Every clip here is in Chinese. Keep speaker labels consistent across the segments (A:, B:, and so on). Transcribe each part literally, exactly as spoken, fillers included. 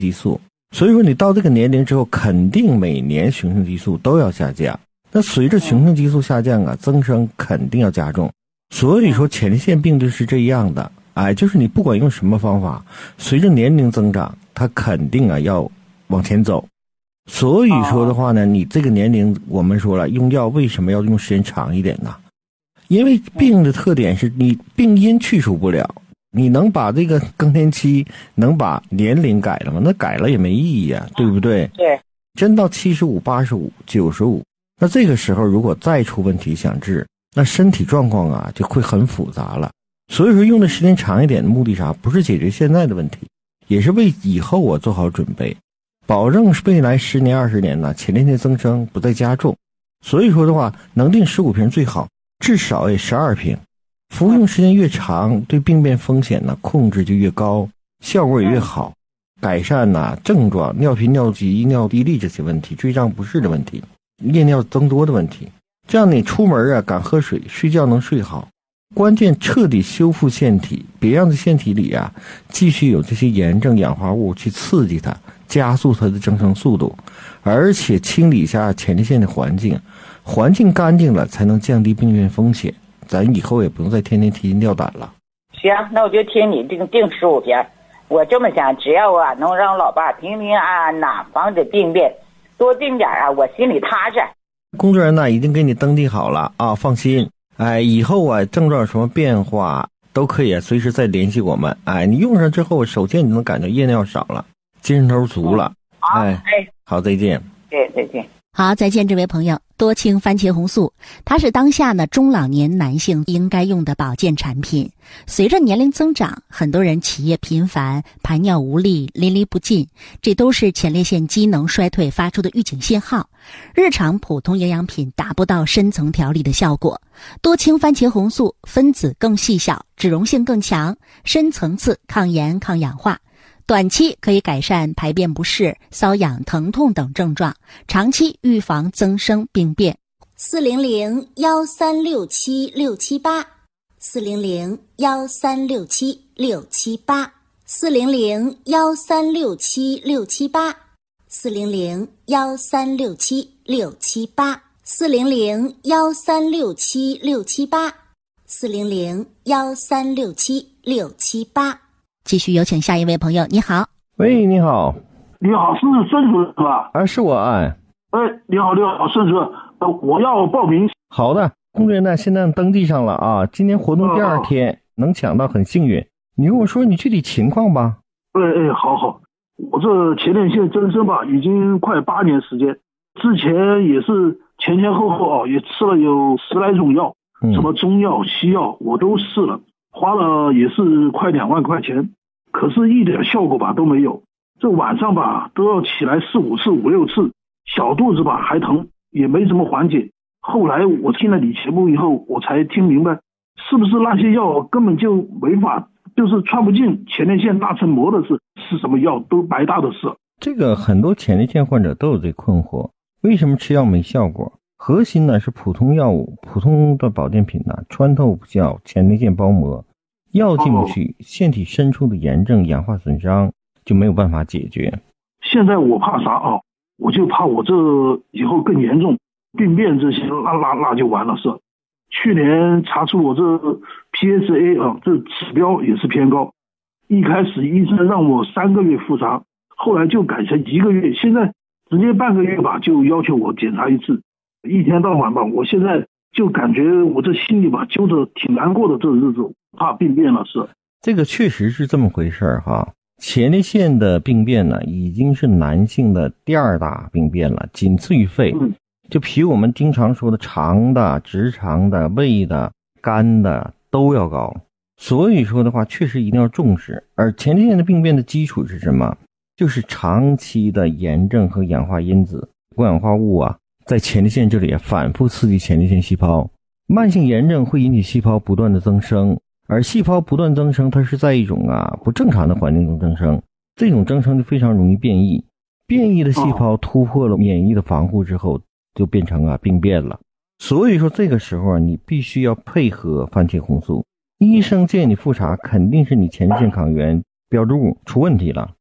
A: 激素。所以说你到这个年龄之后，肯定每年雄性激素都要下降。那随着雄性激素下降啊，增生肯定要加重。所以说前列腺病就是这样的，哎，就是你不管用什么方法，随着年龄增长，它肯定啊要往前走。所以说的话呢，你这个年龄我们说了，用药为什么要用时间长一点呢？因为病的特点是你病因去除不了，你能把这个更年期能把年龄改了吗？那改了也没意义啊，对不对？
B: 对。
A: 真到七十五、八十五、九十五，那这个时候如果再出问题想治，那身体状况啊就会很复杂了。所以说用的时间长一点的目的啥？不是解决现在的问题，也是为以后我做好准备，保证未来十年、二十年呢前列腺增生不再加重。所以说的话，能定十五瓶最好，至少也十二瓶。服用时间越长，对病变风险呢控制就越高，效果也越好，改善呢症状、尿频、尿急、尿滴沥这些问题，坠胀不适的问题，夜尿增多的问题。这样你出门啊敢喝水，睡觉能睡好。关键彻底修复腺体，别让这腺体里啊继续有这些炎症氧化物去刺激它，加速它的增生速度，而且清理一下前列腺的环境，环境干净了才能降低病变风险。咱以后也不用再天天提心吊胆了。
B: 行，那我就听你定定十五瓶。我这么想，只要啊能让老爸平平安安呐，防止病变，多定点啊，我心里踏实。
A: 工作人员呢已经给你登记好了啊，放心。哎，以后啊症状有什么变化都可以随时再联系我们。哎，你用上之后，首先你能感觉夜尿少了，精神头足了。
B: 好，
A: 哎，
B: 哎，
A: 好，再见。
B: 对，再见。
C: 好，再见，这位朋友。多氢番茄红素，它是当下呢中老年男性应该用的保健产品。随着年龄增长，很多人起夜频繁、排尿无力、淋漓不尽，这都是前列腺机能衰退发出的预警信号。日常普通营养品达不到深层调理的效果。多氢番茄红素分子更细小，脂溶性更强，深层次抗炎抗氧化。短期可以改善排便不适、瘙痒、疼痛等症状，长期预防增生病变。四零零幺三六七六七八，四零零幺三六七六七八，四零零幺三六七六七八，四零零幺三六七六七八，四零零幺三六七六七八，四零零幺三六七六七八。继续有请下一位朋友。你好。
A: 喂，你好。
D: 你好，是孙主是吧？
A: 啊，是我。哎，
D: 哎，你好，你好，孙主，呃，我要报名。
A: 好的，工作人员现在登记上了啊，今天活动第二天、哦、能抢到很幸运。你跟我说你具体情况吧。
D: 哎哎，好好，我这前列腺增生吧，已经快八年时间，之前也是前前后后啊，也吃了有十来种药，嗯、什么中药、西药我都试了。花了也是快两万块钱，可是一点效果吧都没有。这晚上吧都要起来四五次、五六次，小肚子吧还疼，也没怎么缓解。后来我听了你节目以后，我才听明白，是不是那些药根本就没法，就是穿不进前列腺那层膜的是是什么药都白搭的事。
A: 这个很多前列腺患者都有这困惑，为什么吃药没效果？核心呢是普通药物、普通的保健品呢穿透不掉前列腺包膜，药进不去，腺体深处的炎症、氧化损伤就没有办法解决。
D: 现在我怕啥啊？我就怕我这以后更严重，病变这些，那那那就完了是。去年查出我这 P S A 啊，这指标也是偏高。一开始医生让我三个月复查，后来就改成一个月，现在直接半个月吧，就要求我检查一次。一天到晚吧，我现在就感觉我这心里吧揪着挺难过的，这日子怕病变了是。
A: 这个确实是这么回事儿哈。前列腺的病变呢，已经是男性的第二大病变了，仅次于肺。嗯，就比我们经常说的肠的、直肠的、胃的、肝的都要高。所以说的话，确实一定要重视。而前列腺的病变的基础是什么？就是长期的炎症和氧化因子、过氧化物啊，在前列腺这里反复刺激前列腺细胞。慢性炎症会引起细胞不断的增生，而细胞不断增生，它是在一种啊不正常的环境中增生，这种增生就非常容易变异。变异的细胞突破了免疫的防护之后，就变成啊病变了。所以说这个时候你必须要配合番茄红素。医生建议你复查，肯定是你前列腺抗原标志物出问题了。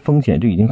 A: 风险就已经